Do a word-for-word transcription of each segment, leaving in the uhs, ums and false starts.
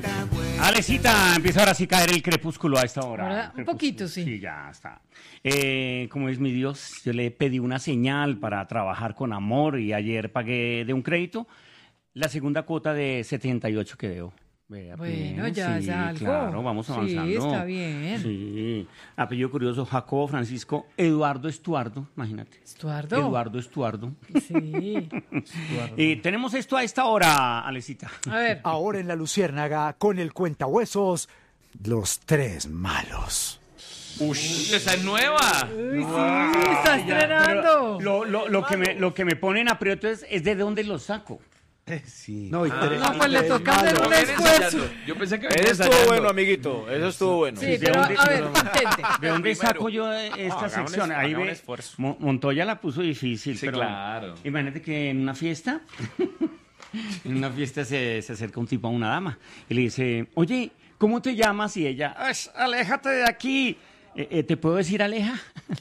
Alecita, empieza ahora sí a caer el crepúsculo a esta hora. Ahora, un poquito, sí. Sí, ya está. Eh, como es mi Dios, yo le pedí una señal para trabajar con amor y ayer pagué de un crédito la segunda cuota de setenta y ocho que debo. Vea, Bueno, pues, ya sí, es algo. claro, vamos avanzando. Sí, está bien. Sí. Apellido curioso, Jacobo Francisco Eduardo Estuardo, imagínate. Estuardo. Eduardo Estuardo. Sí. Y tenemos esto a esta hora, Alecita. A ver. Ahora en La Luciérnaga, con el cuentahuesos, los tres malos. Uy, esa es nueva. Uy, sí, está estrenando. Lo, lo, lo, que me, lo que me ponen aprieto es, es de dónde lo saco. Sí. No, y tres, No, pues le toca hacer un Viene esfuerzo. ensayando. Yo pensé que Eso venía estuvo ensayando. bueno, amiguito. Eso estuvo bueno. Sí, ¿De pero dónde- a ver, intente. ¿De dónde saco yo esta haga un sección? esfuerzo, Ahí haga un ve, esfuerzo. Mo- Montoya la puso difícil, Sí, pero claro. imagínate que en una fiesta, en una fiesta se, se acerca un tipo a una dama y le dice, oye, ¿cómo te llamas? Y ella, "Ash, aléjate de aquí. Eh, eh, ¿Te puedo decir Aleja?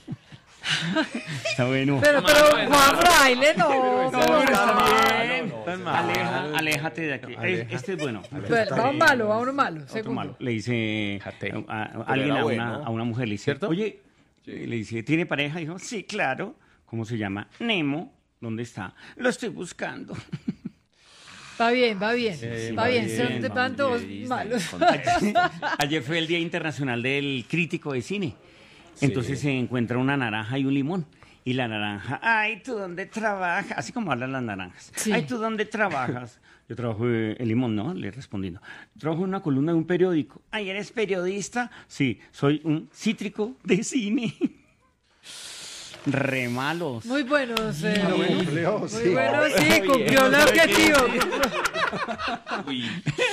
Está bueno. Pero, pero, Juan Fraile, no. No, pero está mal, bien. no, no, Tan mal. Aleja, aléjate de aquí. Eh, Este es bueno. Bueno, va un malo, va uno malo. Otro Segundo. malo. Le dice Jate. a, a- a Pero alguien era a bueno. una, a una mujer, le dice, ¿Cierto? oye, eh, le dice, ¿tiene pareja? Dijo, sí, claro. ¿Cómo se llama? Nemo. ¿Dónde está? Lo estoy buscando. Va bien, va bien. Sí, va va bien, bien, son de va van dos bien. malos. Ayer fue el Día Internacional del Crítico de Cine. Entonces se encuentra una naranja y un limón. Y la naranja, ay, ¿tú dónde trabajas? Así como hablan las naranjas. Sí. Ay, ¿tú dónde trabajas? Yo trabajo en el limón, ¿no? Le respondiendo. Trabajo en una columna de un periódico. Ay, ¿eres periodista? Sí, soy un cítrico de cine. Re malos. Muy buenos. eh, Cumplió, Muy sí. buenos, sí, cumplió el objetivo. Uy.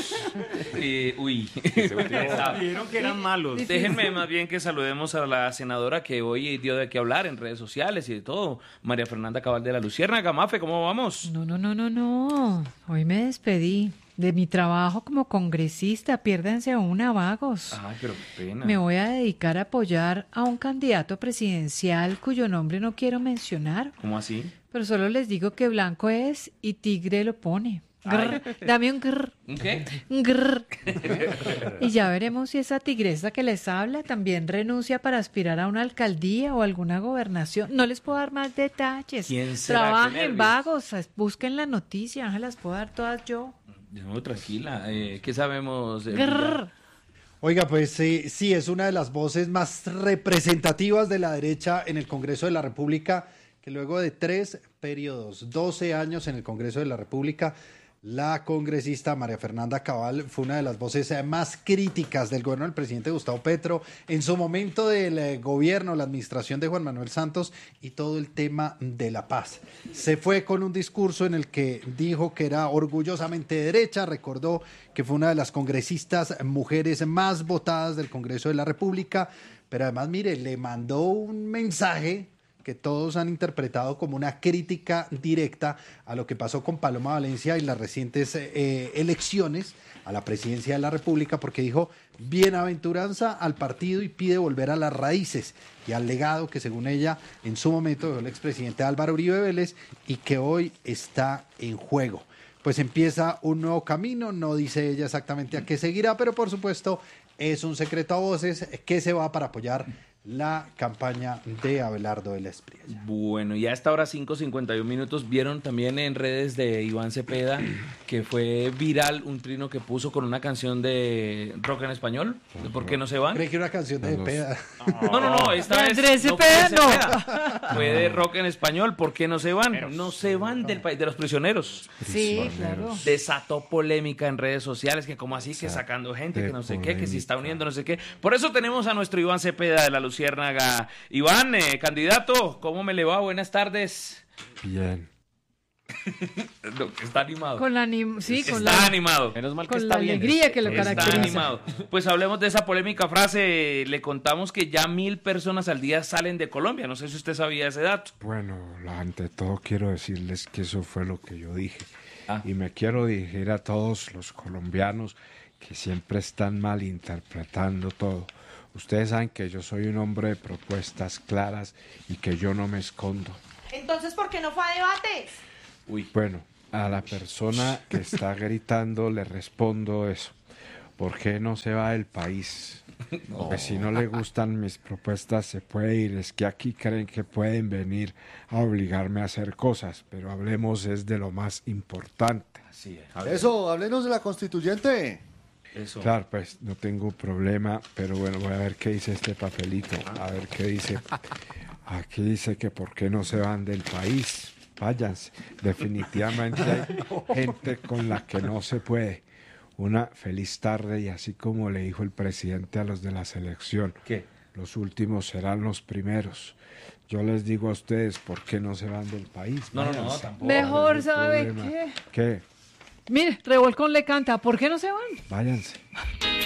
Eh, uy. Vieron que eran malos. Déjenme más bien que saludemos a la senadora que hoy dio de qué hablar en redes sociales y de todo. María Fernanda Cabal de la Luciérnaga. Mafe, ¿cómo vamos? No, no, no, no, no. Hoy me despedí de mi trabajo como congresista. Piérdanse una, vagos. Ay, pero qué pena. Me voy a dedicar a apoyar a un candidato presidencial cuyo nombre no quiero mencionar, ¿Cómo así? pero solo les digo que blanco es y tigre lo pone. Grr, dame un grr, ¿Un qué? un grr. Y ya veremos si esa tigresa que les habla también renuncia para aspirar a una alcaldía o alguna gobernación. No les puedo dar más detalles. ¿Quién será? Qué Trabajen, nervios. vagos, busquen la noticia, se las puedo dar todas yo. No, tranquila. Eh, ¿Qué sabemos? eh, Grr. Oiga, pues sí, sí, es una de las voces más representativas de la derecha en el Congreso de la República, que luego de tres periodos, doce años en el Congreso de la República, la congresista María Fernanda Cabal fue una de las voces eh, más críticas del gobierno del presidente Gustavo Petro, en su momento del eh, gobierno, la administración de Juan Manuel Santos y todo el tema de la paz. Se fue con un discurso en el que dijo que era orgullosamente derecha, recordó que fue una de las congresistas mujeres más votadas del Congreso de la República, pero además, mire, le mandó un mensaje que todos han interpretado como una crítica directa a lo que pasó con Paloma Valencia y las recientes eh, elecciones a la presidencia de la República, porque dijo bienaventuranza al partido y pide volver a las raíces y al legado que según ella en su momento dejó el expresidente Álvaro Uribe Vélez y que hoy está en juego. Pues empieza un nuevo camino, no dice ella exactamente a qué seguirá, pero por supuesto es un secreto a voces que se va para apoyar la campaña de Abelardo de la Espriella. Bueno, y a esta hora cinco cincuenta y uno minutos, vieron también en redes de Iván Cepeda que fue viral un trino que puso con una canción de rock en español, de ¿Por qué no se van? Creí que era una canción de Cepeda. No, no, no, esta De vez Andrés no fue Cepeda, no. Cepeda. Fue de rock en español, ¿por qué no se van? No se van del país, de los prisioneros. Sí, claro. Desató polémica en redes sociales, que como así, que sacando gente, que no sé qué, que si está uniendo, no sé qué. Por eso tenemos a nuestro Iván Cepeda de la Luciérnaga. Iván, eh, candidato, ¿cómo me le va? Buenas tardes. Bien. No, está animado. Con la anim- sí, está con la, animado. Menos mal que con está la bien. alegría que lo Está caracteriza. animado. Pues hablemos de esa polémica frase. Le contamos que ya mil personas al día salen de Colombia. No sé si usted sabía ese dato. Bueno, la- ante todo quiero decirles que eso fue lo que yo dije. Ah. Y me quiero dirigir a todos los colombianos que siempre están malinterpretando todo. Ustedes saben que yo soy un hombre de propuestas claras y que yo no me escondo. Entonces, ¿por qué no fue a debates? Uy. Bueno, a la persona que está gritando le respondo eso. ¿por qué no se va del país? No. Pues si no le gustan mis propuestas se puede ir, es que aquí creen que pueden venir a obligarme a hacer cosas, pero hablemos es de lo más importante. Así es. Eso, háblenos de la constituyente. Eso. Claro, pues no tengo problema, pero bueno, voy a ver qué dice este papelito, a ver qué dice. Aquí dice que por qué no se van del país, váyanse. Definitivamente hay gente con la que no se puede. Una feliz tarde y así como le dijo el presidente a los de la selección, ¿qué? Los últimos serán los primeros. Yo les digo a ustedes, ¿por qué no se van del país? No, no, no, Váyanse. tampoco. Mejor, No hay ¿sabe problema. qué? ¿Qué? Mire, Revolcón le canta, ¿por qué no se van? Váyanse.